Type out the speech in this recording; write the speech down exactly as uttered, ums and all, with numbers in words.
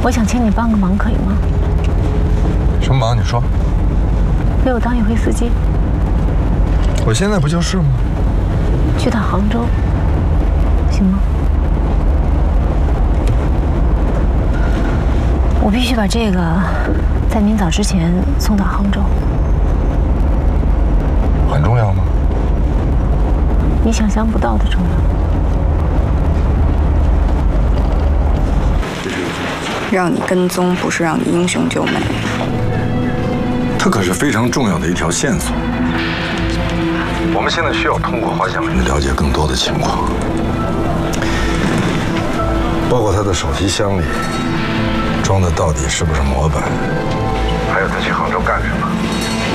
我想请你帮个忙，可以吗？ 什么忙？你说。 给我当一回司机。 我现在不就是吗？ 去趟杭州，行吗？我必须把这个在明早之前送到杭州。 很重要吗？ 你想象不到的重要。 让你跟踪，不是让你英雄救美。 它可是非常重要的一条线索。我们现在需要通过华强林了解更多的情况，包括他的手提箱里装的到底是不是模本，还有他去杭州干什么。